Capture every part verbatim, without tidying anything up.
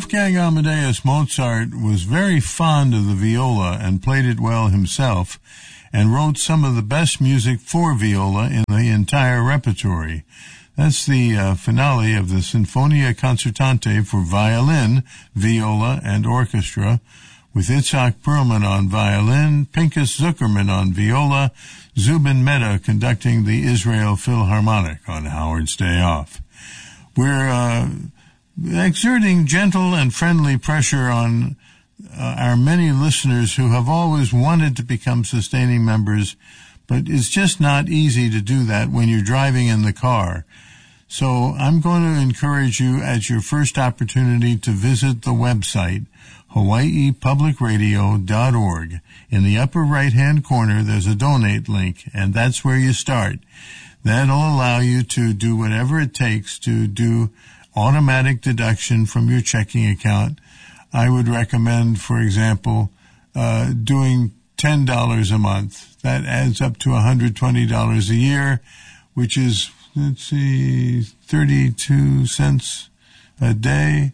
Wolfgang Amadeus Mozart was very fond of the viola and played it well himself, and wrote some of the best music for viola in the entire repertory. That's the uh, finale of the Sinfonia Concertante for violin, viola, and orchestra, with Itzhak Perlman on violin, Pinchas Zuckerman on viola, Zubin Mehta conducting the Israel Philharmonic on Howard's Day Off. We're uh, exerting gentle and friendly pressure on uh, our many listeners who have always wanted to become sustaining members, but it's just not easy to do that when you're driving in the car. So I'm going to encourage you at your first opportunity to visit the website, hawaii public radio dot org. In the upper right-hand corner, there's a donate link, and that's where you start. That'll allow you to do whatever it takes to do automatic deduction from your checking account. I would recommend, for example, uh, doing ten dollars a month. That adds up to one hundred twenty dollars a year, which is, let's see, thirty-two cents a day.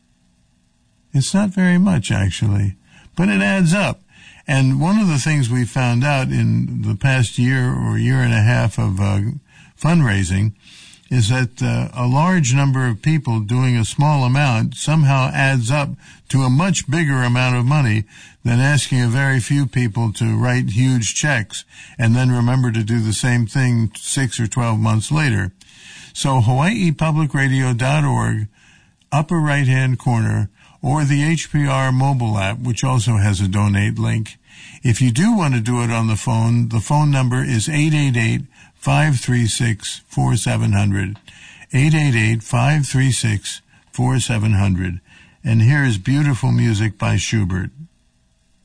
It's not very much, actually, but it adds up. And one of the things we found out in the past year or year and a half of uh, fundraising is that uh, a large number of people doing a small amount somehow adds up to a much bigger amount of money than asking a very few people to write huge checks and then remember to do the same thing six or twelve months later. So hawaii public radio dot org, upper right-hand corner, or the H P R mobile app, which also has a donate link. If you do want to do it on the phone, the phone number is eight eight eight, five three six, four seven zero zero, eight eight eight, five three six, four seven zero zero. And here is beautiful music by Schubert.